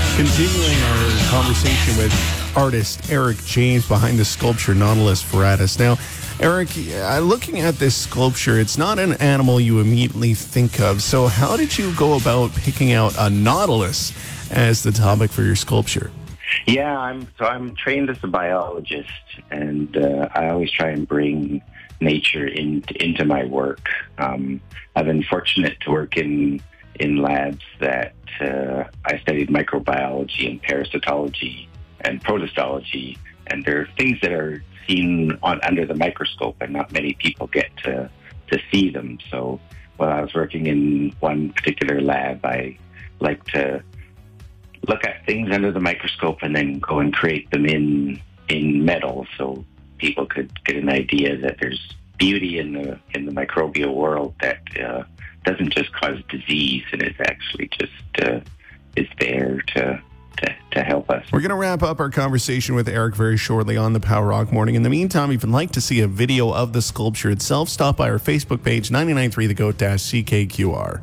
Continuing our conversation with artist Eric James behind the sculpture Nautilus Foratus. Now, Eric, looking at this sculpture, it's not an animal you immediately think of. So how did you go about picking out a nautilus as the topic for your sculpture? Yeah, I'm trained as a biologist, and I always try and bring nature into my work. I've been fortunate to work in labs that I studied microbiology and parasitology and protostology, and there are things that are seen under the microscope, and not many people get to see them. So while I was working in one particular lab, I like to look at things under the microscope and then go and create them in metal, so people could get an idea that there's beauty in the microbial world that doesn't just cause disease, and is actually just is there to help us. We're going to wrap up our conversation with Eric very shortly on the Power Rock Morning. In the meantime, if you'd like to see a video of the sculpture itself, stop by our Facebook page, 99.3 The Goat-CKQR.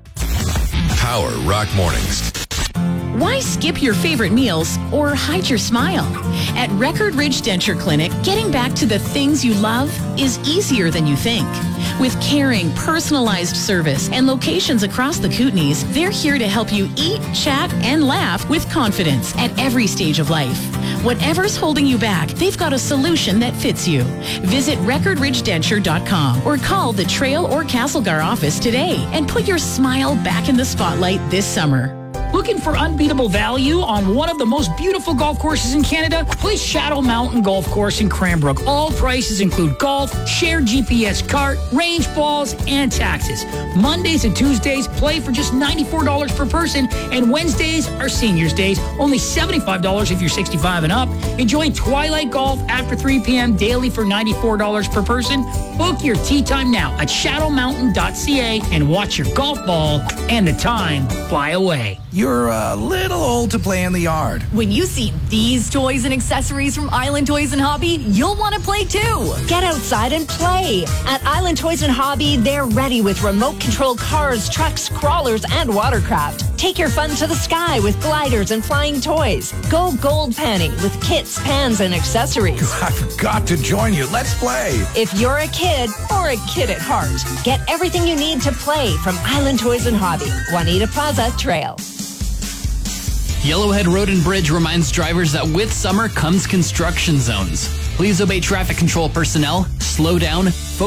Power Rock Mornings. Why skip your favorite meals or hide your smile? At Record Ridge Denture Clinic, getting back to the things you love is easier than you think. With caring, personalized service and locations across the Kootenays, they're here to help you eat, chat, and laugh with confidence at every stage of life. Whatever's holding you back, they've got a solution that fits you. Visit recordridgedenture.com or call the Trail or Castlegar office today and put your smile back in the spotlight this summer. Looking for unbeatable value on one of the most beautiful golf courses in Canada? Play Shadow Mountain Golf Course in Cranbrook. All prices include golf, shared GPS cart, range balls, and taxes. Mondays and Tuesdays play for just $94 per person, and Wednesdays are seniors days, only $75 if you're 65 and up. Enjoy twilight golf after 3 p.m. daily for $94 per person. Book your tee time now at shadowmountain.ca and watch your golf ball and the time fly away. You're a little old to play in the yard. When you see these toys and accessories from Island Toys and Hobby, you'll want to play too. Get outside and play. At Island Toys and Hobby, they're ready with remote-controlled cars, trucks, crawlers, and watercraft. Take your fun to the sky with gliders and flying toys. Go gold panning with kits, pans, and accessories. I forgot to join you. Let's play. If you're a kid or a kid at heart, get everything you need to play from Island Toys and Hobby. Juanita Plaza Trail. Yellowhead Road and Bridge reminds drivers that with summer comes construction zones. Please obey traffic control personnel, slow down, focus